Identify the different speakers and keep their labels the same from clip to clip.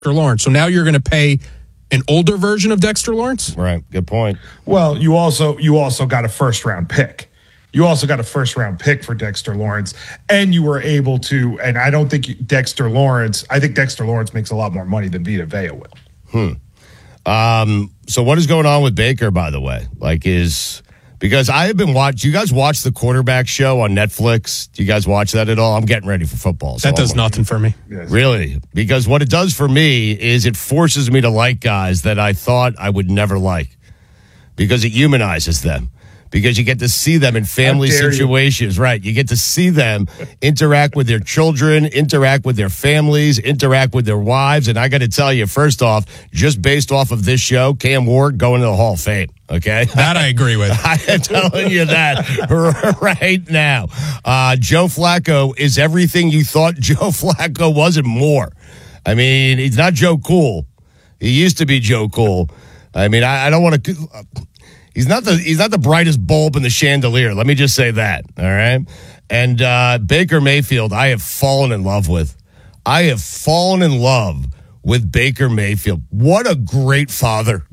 Speaker 1: Lawrence. So now you're going to pay an older version of Dexter Lawrence?
Speaker 2: Right. Good point.
Speaker 3: Well, you also got a first-round pick. You also got a first-round pick for Dexter Lawrence, and you were able to, and I don't think I think Dexter Lawrence makes a lot more money than Vita Vea will.
Speaker 2: So what is going on with Baker, by the way? Because I have been watching, do you guys watch the quarterback show on Netflix? Do you guys watch that at all? I'm getting ready for football.
Speaker 1: That does nothing for me.
Speaker 3: Yes.
Speaker 2: Really? Because what it does for me is it forces me to like guys that I thought I would never like. Because it humanizes them. Because you get to see them in family situations, right? You get to see them interact with their children, interact with their families, interact with their wives. And I got to tell you, first off, just based off of this show, Cam Ward going to the Hall of Fame. Okay?
Speaker 1: That I agree with.
Speaker 2: I am telling you that right now. Joe Flacco is everything you thought Joe Flacco was and more. I mean, he's not Joe Cool. He used to be Joe Cool. I mean, I don't want to... He's not the brightest bulb in the chandelier. Let me just say that. All right. And Baker Mayfield, I have fallen in love with. I have fallen in love with Baker Mayfield. What a great father.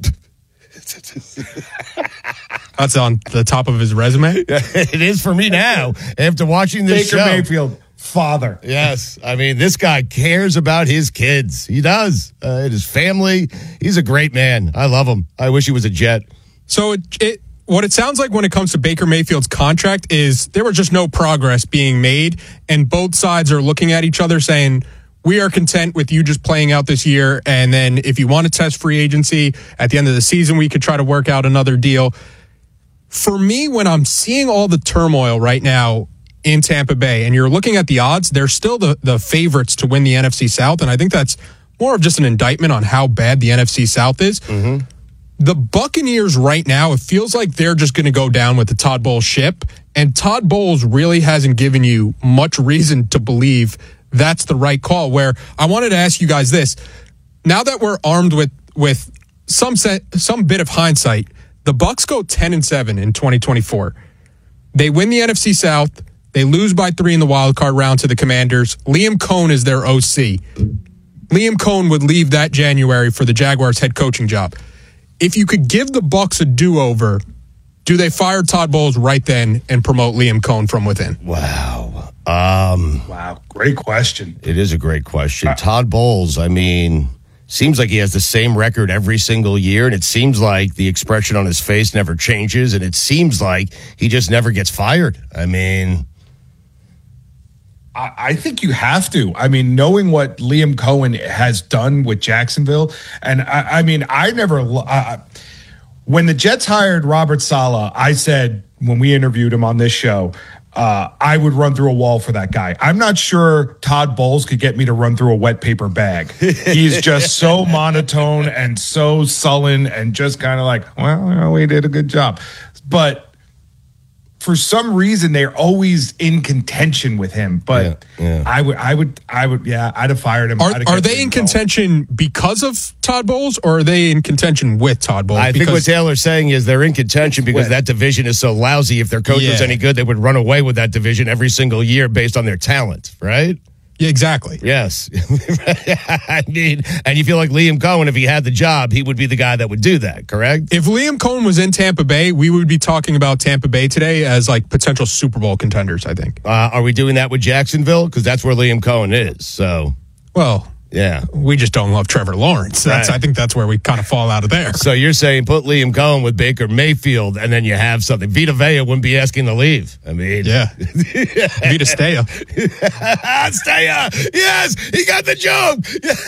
Speaker 1: That's on the top of his resume.
Speaker 2: It is for me now after watching this
Speaker 3: Baker
Speaker 2: show.
Speaker 3: Mayfield, father.
Speaker 2: Yes. I mean, this guy cares about his kids. He does. And his family. He's a great man. I love him. I wish he was a Jet.
Speaker 1: So what it sounds like when it comes to Baker Mayfield's contract is there was just no progress being made, and both sides are looking at each other saying, we are content with you just playing out this year, and then if you want to test free agency at the end of the season, we could try to work out another deal. For me, when I'm seeing all the turmoil right now in Tampa Bay, and you're looking at the odds, they're still the favorites to win the NFC South, and I think that's more of just an indictment on how bad the NFC South is. Mm-hmm. The Buccaneers right now, it feels like they're just going to go down with the Todd Bowles ship. And Todd Bowles really hasn't given you much reason to believe that's the right call. Where I wanted to ask you guys this. Now that we're armed with some bit of hindsight, the Bucs go 10-7 in 2024. They win the NFC South. They lose by 3 in the wild card round to the Commanders. Liam Cohen is their OC. Liam Cohen would leave that January for the Jaguars head coaching job. If you could give the Bucs a do-over, do they fire Todd Bowles right then and promote Liam Cohen from within?
Speaker 2: Wow.
Speaker 3: Wow. Great question.
Speaker 2: It is a great question. Todd Bowles, I mean, seems like he has the same record every single year, and it seems like the expression on his face never changes, and it seems like he just never gets fired. I mean...
Speaker 3: I think you have to. I mean, knowing what Liam Cohen has done with Jacksonville, and when the Jets hired Robert Saleh, I said when we interviewed him on this show, I would run through a wall for that guy. I'm not sure Todd Bowles could get me to run through a wet paper bag. He's just so monotone and so sullen and just kind of like, well, we did a good job. But for some reason, they're always in contention with him. But
Speaker 2: yeah.
Speaker 3: I'd have fired him.
Speaker 1: Are they in contention because of Todd Bowles, or are they in contention with Todd Bowles?
Speaker 2: I think what Taylor's saying is they're in contention because that division is so lousy. If their coach was any good, they would run away with that division every single year based on their talent, right?
Speaker 1: Yeah, exactly.
Speaker 2: Yes. I mean, and you feel like Liam Cohen, if he had the job, he would be the guy that would do that, correct?
Speaker 1: If Liam Cohen was in Tampa Bay, we would be talking about Tampa Bay today as like potential Super Bowl contenders, I think.
Speaker 2: Are we doing that with Jacksonville? Because that's where Liam Cohen is. So,
Speaker 1: well, yeah, we just don't love Trevor Lawrence. Right. I think that's where we kind of fall out of there.
Speaker 2: So you're saying put Liam Cohen with Baker Mayfield, and then you have something. Vita Vea wouldn't be asking to leave. I mean,
Speaker 1: yeah, Vita Steya.
Speaker 2: Steya, yes, he got the joke.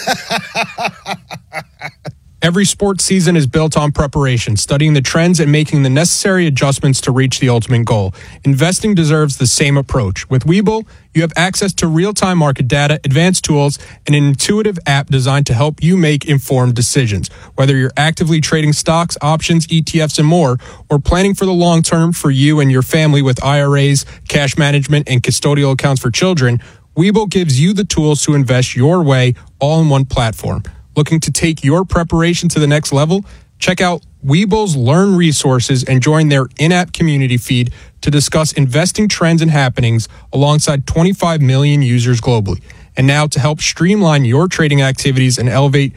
Speaker 1: Every sports season is built on preparation, studying the trends and making the necessary adjustments to reach the ultimate goal. Investing deserves the same approach. With Webull, you have access to real-time market data, advanced tools, and an intuitive app designed to help you make informed decisions. Whether you're actively trading stocks, options, ETFs, and more, or planning for the long term for you and your family with IRAs, cash management, and custodial accounts for children, Webull gives you the tools to invest your way all in one platform. Looking to take your preparation to the next level? Check out Webull's Learn resources and join their in-app community feed to discuss investing trends and happenings alongside 25 million users globally. And now to help streamline your trading activities and elevate